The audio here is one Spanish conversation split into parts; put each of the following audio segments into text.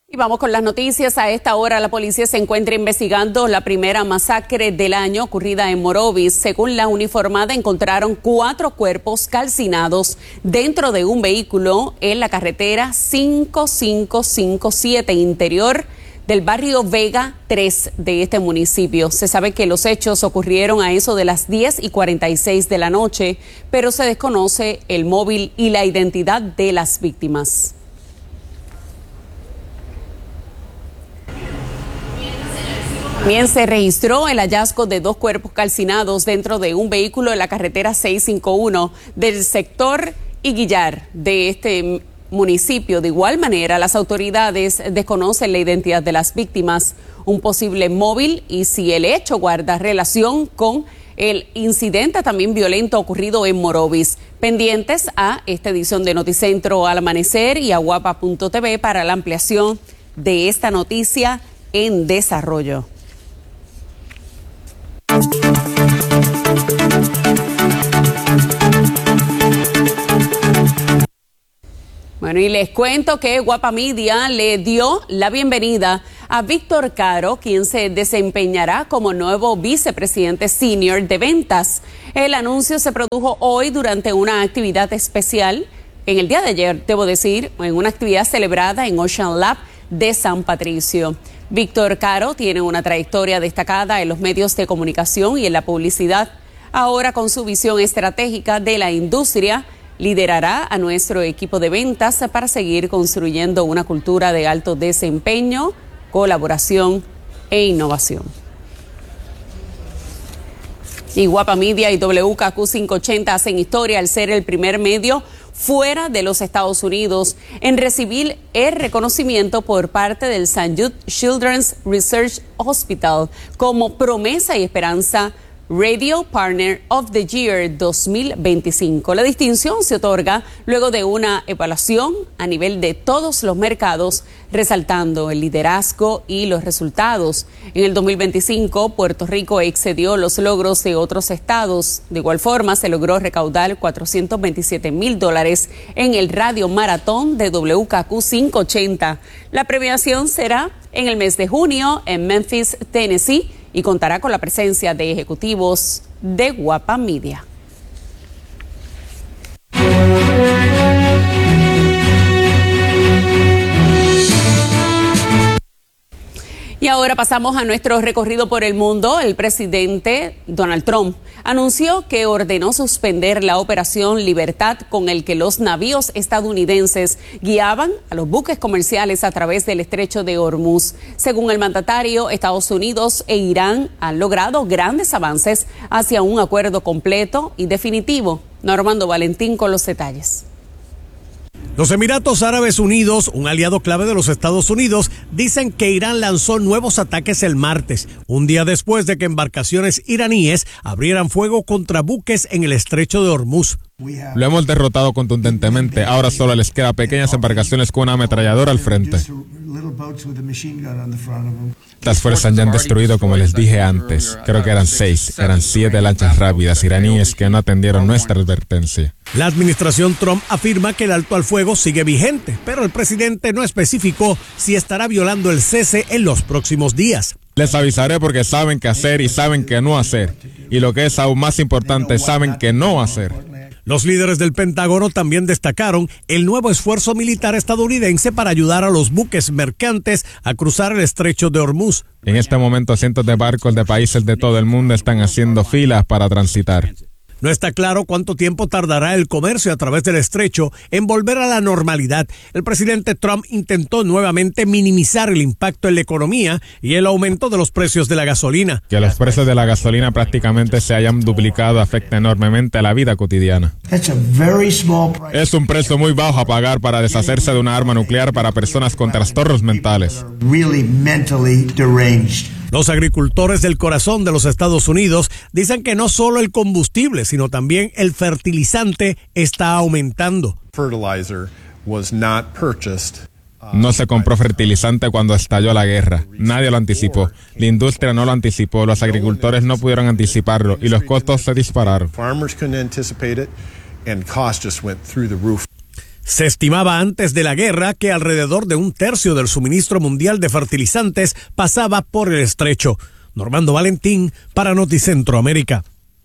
Y vamos con las noticias. A esta hora la policía se encuentra investigando la primera masacre del año ocurrida en Morovis. Según la uniformada, encontraron 4 cuerpos calcinados dentro de un vehículo en la carretera 5557 interior del barrio Vega 3 de este municipio. Se sabe que los hechos ocurrieron a eso de las 10:46 de la noche, pero se desconoce el móvil y la identidad de las víctimas. También se registró el hallazgo de 2 cuerpos calcinados dentro de un vehículo en la carretera 651 del sector Iguillar de este municipio. De igual manera, las autoridades desconocen la identidad de las víctimas, un posible móvil y si el hecho guarda relación con el incidente también violento ocurrido en Morovis. Pendientes a esta edición de Noticentro al amanecer y a guapa.tv para la ampliación de esta noticia en desarrollo. Bueno, y les cuento que Guapa Media le dio la bienvenida a Víctor Caro, quien se desempeñará como nuevo vicepresidente senior de ventas. El anuncio se produjo hoy durante una actividad especial, en el día de ayer, debo decir, en una actividad celebrada en Ocean Lab de San Patricio. Víctor Caro tiene una trayectoria destacada en los medios de comunicación y en la publicidad. Ahora, con su visión estratégica de la industria, liderará a nuestro equipo de ventas para seguir construyendo una cultura de alto desempeño, colaboración e innovación. Y Guapa Media y WKQ 580 hacen historia al ser el primer medio fuera de los Estados Unidos en recibir el reconocimiento por parte del St. Jude Children's Research Hospital como Promesa y Esperanza Radio Partner of the Year 2025. La distinción se otorga luego de una evaluación a nivel de todos los mercados, resaltando el liderazgo y los resultados. En el 2025, Puerto Rico excedió los logros de otros estados. De igual forma, se logró recaudar $427,000 en el Radio Maratón de WKQ 580. La premiación será en el mes de junio en Memphis, Tennessee, y contará con la presencia de ejecutivos de Guapa Media. Y ahora pasamos a nuestro recorrido por el mundo. El presidente Donald Trump anunció que ordenó suspender la operación Libertad con el que los navíos estadounidenses guiaban a los buques comerciales a través del estrecho de Hormuz. Según el mandatario, Estados Unidos e Irán han logrado grandes avances hacia un acuerdo completo y definitivo. Normando Valentín con los detalles. Los Emiratos Árabes Unidos, un aliado clave de los Estados Unidos, dicen que Irán lanzó nuevos ataques el martes, un día después de que embarcaciones iraníes abrieran fuego contra buques en el estrecho de Hormuz. Lo hemos derrotado contundentemente. Ahora solo les queda pequeñas embarcaciones con una ametralladora al frente. Las fuerzas ya han destruido, como les dije antes, creo que eran 7 lanchas rápidas iraníes que no atendieron nuestra advertencia. La administración Trump afirma que el alto al fuego sigue vigente, pero el presidente no especificó si estará violando el cese en los próximos días. Les avisaré porque saben qué hacer y saben qué no hacer. Y lo que es aún más importante, saben qué no hacer. Los líderes del Pentágono también destacaron el nuevo esfuerzo militar estadounidense para ayudar a los buques mercantes a cruzar el estrecho de Hormuz. En este momento, cientos de barcos de países de todo el mundo están haciendo filas para transitar. No está claro cuánto tiempo tardará el comercio a través del estrecho en volver a la normalidad. El presidente Trump intentó nuevamente minimizar el impacto en la economía y el aumento de los precios de la gasolina. Que los precios de la gasolina prácticamente se hayan duplicado afecta enormemente a la vida cotidiana. Es un precio muy bajo a pagar para deshacerse de una arma nuclear para personas con trastornos mentales. Los agricultores del corazón de los Estados Unidos dicen que no solo el combustible, sino también el fertilizante está aumentando. No se compró fertilizante cuando estalló la guerra. Nadie lo anticipó. La industria no lo anticipó. Los agricultores no pudieron anticiparlo y los costos se dispararon. Se estimaba antes de la guerra que alrededor de un tercio del suministro mundial de fertilizantes pasaba por el estrecho. Normando Valentín para Noticentro América.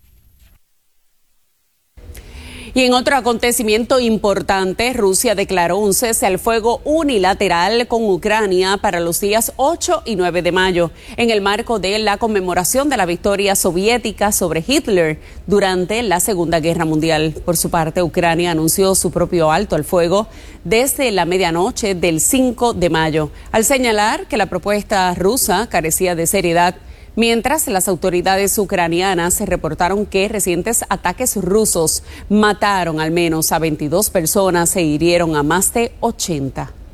Y en otro acontecimiento importante, Rusia declaró un cese al fuego unilateral con Ucrania para los días 8 y 9 de mayo, en el marco de la conmemoración de la victoria soviética sobre Hitler durante la Segunda Guerra Mundial. Por su parte, Ucrania anunció su propio alto al fuego desde la medianoche del 5 de mayo, al señalar que la propuesta rusa carecía de seriedad. Mientras las autoridades ucranianas reportaron que recientes ataques rusos mataron al menos a 22 personas e hirieron a más de 80.